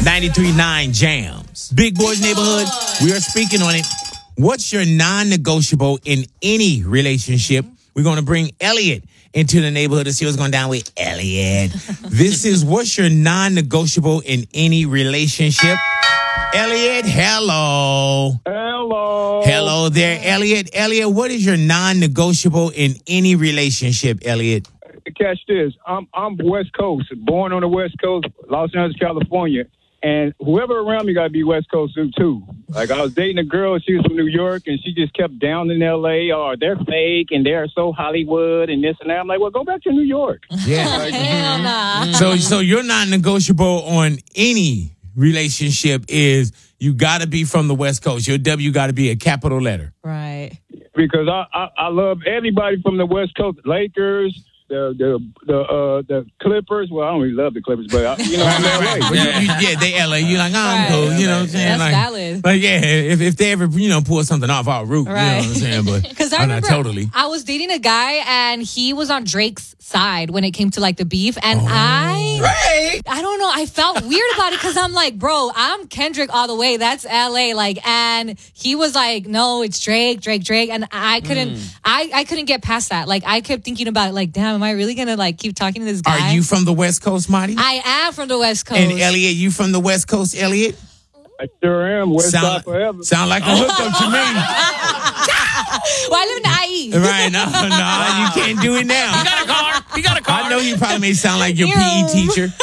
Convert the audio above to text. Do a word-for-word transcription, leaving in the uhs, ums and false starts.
ninety-three point nine Jams. Big Boys Neighborhood, we are speaking on it. What's your non-negotiable in any relationship? We're going to bring Elliot into the neighborhood to see what's going down with Elliot. This is what's your non-negotiable in any relationship? Elliot, hello. Hello. Hello there, Elliot. Elliot, what is your non-negotiable in any relationship, Elliot? Catch this. I'm I'm West Coast, born on the West Coast, Los Angeles, California. And whoever around me got to be West Coast too. Like I was dating a girl, she was from New York, and she just kept down in L A. Or they're fake and they're so Hollywood and this and that. I'm like, well, go back to New York. Yeah. Like, Hell nah. So, so you're non-negotiable on any relationship is you got to be from the West Coast. Your W got to be a capital letter. Right. because I, I I love everybody from the West Coast, Lakers. The the the uh, the Clippers. Well, I don't really love the Clippers, but I, you know, I'm L A. But you, you, yeah, they L A. You like, oh, I'm Right. cool. You know what I'm saying? That's like, valid. Like, yeah, if if they ever you know pull something off, I'll root. You know Right. what I'm saying? But Because I I'm remember not totally. I was dating a guy and he was on Drake's side when it came to like the beef, and I Right. I don't know, I felt weird about it because I'm like, bro, I'm Kendrick all the way. That's L A. Like, and he was like, no, it's Drake, Drake, Drake, and I couldn't, I I couldn't get past that. Like, I kept thinking about it, like, damn, am I really gonna like keep talking to this guy? Are you from the West Coast, Marty? I am from the West Coast. And Elliot, you from the West Coast, Elliot? I sure am. West Side Sound, forever. sound like a hookup to me. Well, I live in the I E. Right? No, no, you can't do it now. You got a car. You got a car. I know you probably may sound like your Ew. P E teacher.